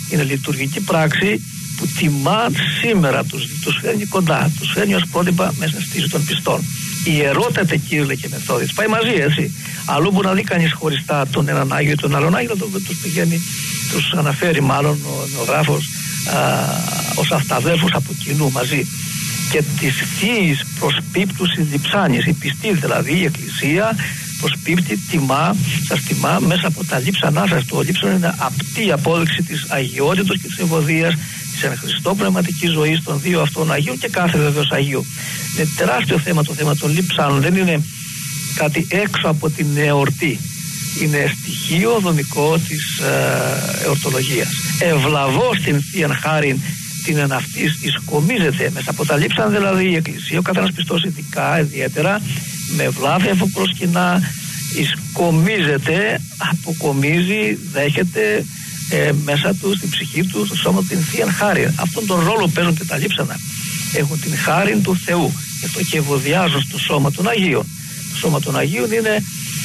Είναι λειτουργική πράξη που τιμά σήμερα τους φέρνει κοντά, τους φέρνει ως πρότυπα μέσα στη ζωή των πιστών. Ιερότατε Κύριε και Μεθόδης, πάει μαζί έτσι. Αλλού μπορεί να δει κανείς χωριστά τον έναν Άγιο ή τον άλλον Άγιο, τους πηγαίνει, τους αναφέρει μάλλον ο Νεογράφος ως αυταδέλφους από κοινού μαζί. Και της Θείας προσπίπτουσης λειψάνης, η πιστή δηλαδή η Εκκλησία προσπίπτει, σας τιμά μέσα από τα λείψανά σας. Το λείψανο είναι απτή απόδειξη της αγιότητος και της ευωδίας, της εν Χριστώ πνευματικής ζωής των δύο αυτών Αγίων και κάθε βεβαίως Αγίου. Είναι τεράστιο θέμα το θέμα των λείψανων, δεν είναι κάτι έξω από την εορτή. Είναι στοιχείο δομικό της εορτολογίας. Ευλαβώς την Θείαν Χάριν την εν αυτής ισκομίζεται μέσα από τα λείψανα, δηλαδή η Εκκλησία, ο καθένας πιστός ειδικά, ιδιαίτερα με βλάβη αφού προσκυνά, ισκομίζεται, αποκομίζει, δέχεται μέσα του, στην ψυχή του, στο σώμα του την Θείαν Χάριν. Αυτόν τον ρόλο παίζουν και τα λείψανα. Έχουν την χάριν του Θεού. Γι' αυτό και ευωδιάζουν στο σώμα των Αγίων. Το σώμα των Αγίων είναι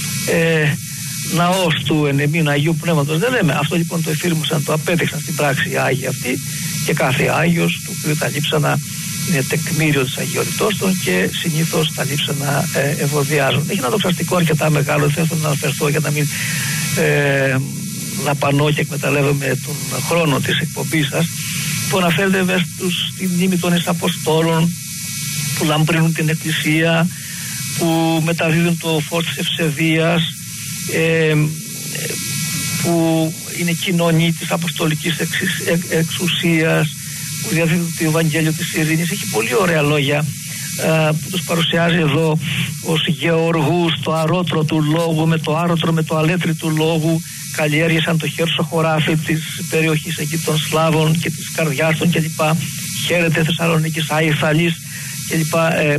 ναός του ενεμήν Αγίου Πνεύματος, δεν λέμε. Αυτό λοιπόν το εφήρμοσαν, το απέδειξαν στην πράξη οι Άγιοι αυτοί και κάθε Άγιος, του οποίου τα λείψανα είναι τεκμήριο της αγιότητός των και συνήθως τα λείψανα ευωδιάζουν. Έχει ένα δοξαστικό αρκετά μεγάλο, δεν θέλω να αναφερθώ για να μην δαπανώ και εκμεταλλεύομαι τον χρόνο της εκπομπής σας, που αναφέρεται στη μνήμη των Αποστόλων που λαμπρύνουν την Εκκλησία, που μεταδίδουν το φως της ευσεβίας, που είναι κοινωνοί της αποστολικής εξουσίας, που διαδίδουν το Ευαγγέλιο της ειρήνης. Έχει πολύ ωραία λόγια που τους παρουσιάζει εδώ ως γεωργούς, το αρότρο του λόγου με το άρωτρο με το αλέτρι του λόγου καλλιέργησαν το χέρσο χωράφι της περιοχής εκεί των Σλάβων και της καρδιάς των κλπ. Χαίρεται Θεσσαλονίκης, Άγιοι Θαλής κλπ.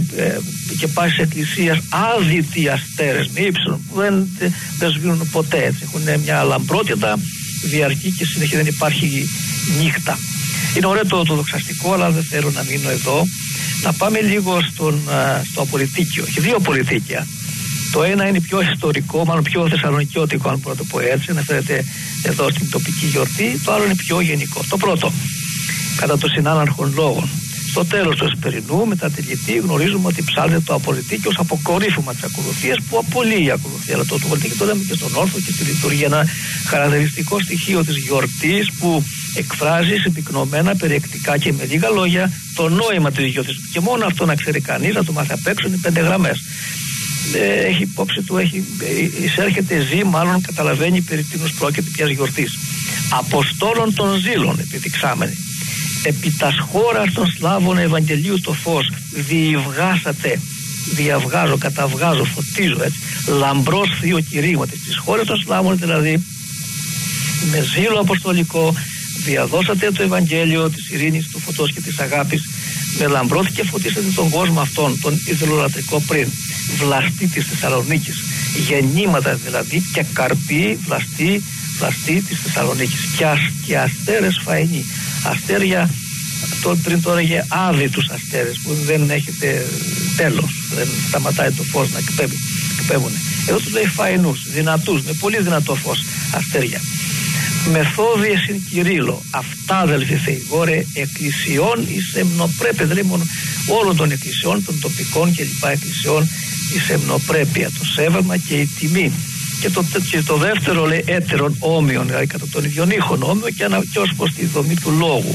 Και πάει σε εκκλησίας άδυτοι αστέρες με ύψιλον που δεν σβήνουν ποτέ, έτσι. Έχουν μια λαμπρότητα διαρκή και συνέχεια, δεν υπάρχει νύχτα. Είναι ωραίο το δοξαστικό, αλλά δεν θέλω να μείνω εδώ. Να πάμε λίγο στο απολυτίκιο. Έχει δύο απολυτίκια. Το ένα είναι πιο ιστορικό, μάλλον πιο θεσσαλονικιώτικο, αν μπορώ να το πω έτσι, αναφέρεται εδώ στην τοπική γιορτή. Το άλλο είναι πιο γενικό. Το πρώτο, κατά το συνάναρχον λόγων. Στο τέλος του Εσπερινού, μετά τη Λιτή, γνωρίζουμε ότι ψάλεται το απολυτίκιο ως αποκορύφωμα της ακολουθίας που απολύει η ακολουθία. Αλλά το απολυτίκιο το λέμε και στον όρθο και στη λειτουργία. Ένα χαρακτηριστικό στοιχείο της γιορτής που εκφράζει συμπυκνωμένα, περιεκτικά και με λίγα λόγια το νόημα της γιορτής. Και μόνο αυτό να ξέρει κανείς, να το μάθει απ' έξω, είναι 5 γραμμές. Έχει υπόψη του, εισέρχεται, ζει, μάλλον καταλαβαίνει περί τίνος πρόκειται ποιας γιορτής. Αποστόλων των ζήλων, επιδειξάμενοι. Επί τας χώρας των Σλάβων Ευαγγελίου το φως διευγάσατε, διαυγάζω, καταυγάζω, φωτίζω, έτσι, λαμπρός θείο κηρύγματι. Στις χώρες των Σλάβων δηλαδή με ζήλο αποστολικό διαδώσατε το Ευαγγέλιο της ειρήνης, του φωτός και της αγάπης, με λαμπρόθη και φωτίσατε τον κόσμο αυτόν, τον ιδωλολατρικό πριν, βλαστή της Θεσσαλονίκης, γεννήματα δηλαδή και καρποί βλαστή της Θεσσαλονίκης και αστέρες φαενοί. Αστέρια, πριν τώρα έλεγε άδυτους αστέρες που δεν έχετε τέλος, δεν σταματάει το φως να εκπέμπουν. Εδώ τους λέει φαενούς, δυνατούς, με πολύ δυνατό φως αστέρια. Μεθόδιε συν Κυρίλλο, αυτάδελφοι Θεηγόρε, εκκλησιών εις εμνοπρέπεια, δηλαδή μόνο όλων των εκκλησιών, των τοπικών και λοιπά εκκλησιών εις εμνοπρέπεια, το σέβασμα και η τιμή. Και το δεύτερο λέει έτερον όμοιον, δηλαδή κατά τον ίδιον ήχον όμοιο και ως προς τη δομή του λόγου,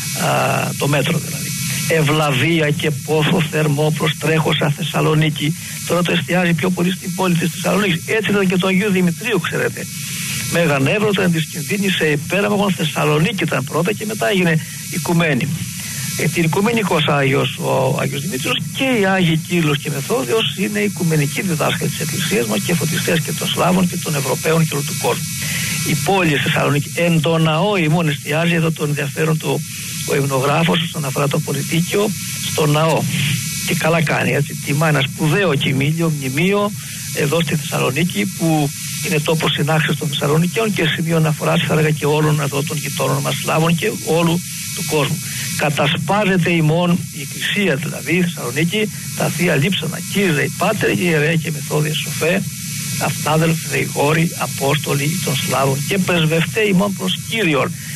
το μέτρο δηλαδή. Ευλαβία και πόθο θερμό προστρέχωσα Θεσσαλονίκη. Τώρα το εστιάζει πιο πολύ στην πόλη της Θεσσαλονίκης. Έτσι ήταν και τον Αγίου Δημητρίου, ξέρετε. Μέγαν Εύρωτα εν της κινδύνης σε υπέραμαγον Θεσσαλονίκη ήταν πρώτα και μετά έγινε οικουμένη. Οικουμενικός Άγιος ο Άγιος Δημήτριος και οι Άγιοι Κύριλλος και Μεθόδιος είναι οικουμενικοί διδάσκαλοι της Εκκλησίας μας και φωτιστές και των Σλάβων και των Ευρωπαίων και όλου του κόσμου. Η πόλη της Θεσσαλονίκη εν το ναό ημών εστιάζει εδώ τον ενδιαφέρον του ο υμνογράφος όσον αφορά το πολιτίκιο στο ναό. Και καλά κάνει, έτσι, τιμά ένα σπουδαίο μνημείο εδώ στη Θεσσαλονίκη που είναι τόπος συνάξεως των Θεσσαλονικαίων και σημείο αναφοράς, θα έλεγα, και όλων εδώ των γειτόνων μας Σλάβων και όλου του κόσμου. Κατασπάζεται ημών η Εκκλησία δηλαδή η Θεσσαλονίκη, τα θεία λείψανα Κύριε η Πάτερ, Ιερέα και Μεθόδια Σοφέ, αυτάδελφοι Θεηγόροι, Απόστολοι των Σλάβων και πρεσβευτέ ημών προς Κύριον.